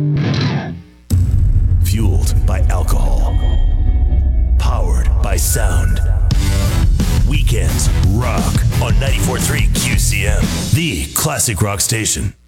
Fueled by alcohol. Powered by sound. Weekends rock on 94.3 QCM, the classic rock station.